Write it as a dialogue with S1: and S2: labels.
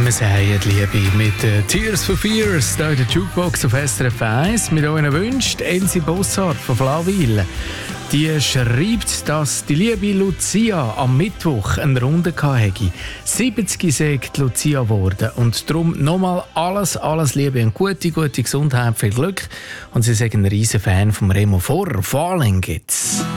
S1: Wir sagen Liebe mit Tears for Fears hier in der Jukebox auf SRF 1. Mit euren Wünschen Elsie Bossart von Flawil. Die schreibt, dass die liebe Lucia am Mittwoch eine Runde hatte. 70 sei Lucia geworden. Und darum nochmal alles Liebe und gute Gesundheit, viel Glück. Und sie sind ein riesen Fan von Remo Forrer. Falling gibt's.